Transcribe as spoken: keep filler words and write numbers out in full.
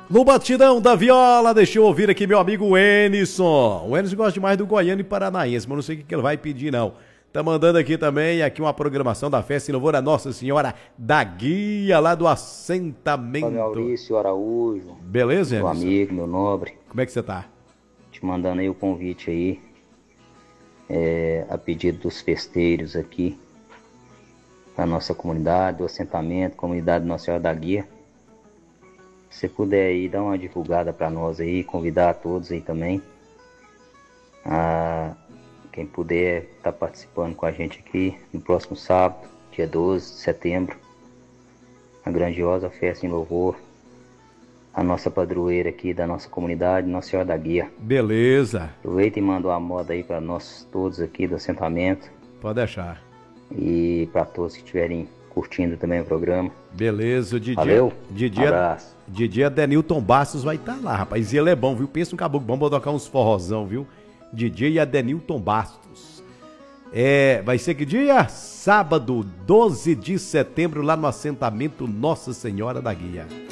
No batidão da viola, deixa eu ouvir aqui meu amigo Enison. O Enison gosta demais do goiano e paranaense, mas não sei o que, que ele vai pedir não. Tá mandando aqui também aqui uma programação da festa em louvor a Nossa Senhora da Guia, lá do assentamento. Olha, Maurício Araújo. Beleza, Meu Enison? amigo, meu nobre. Como é que você tá? Te mandando aí o convite aí, é, a pedido dos festeiros aqui, da nossa comunidade, do assentamento, comunidade Nossa Senhora da Guia. Se você puder aí, dar uma divulgada para nós aí, convidar a todos aí também. Ah, quem puder estar tá participando com a gente aqui no próximo sábado, dia doze de setembro, a grandiosa festa em louvor, a nossa padroeira aqui da nossa comunidade, Nossa Senhora da Guia. Beleza. Aproveita e manda uma moda aí para nós todos aqui do assentamento. Pode deixar. E para todos que estiverem curtindo também o programa. Beleza, o Didi. Valeu. Didi, Um abraço. Didi Adenilton Bastos vai estar tá lá, rapaz. E ele é bom, viu? Pensa um caboclo bom, vou tocar uns forrozão, viu? Didi e Adenilton Bastos. É, vai ser que dia? Sábado, doze de setembro, lá no assentamento Nossa Senhora da Guia.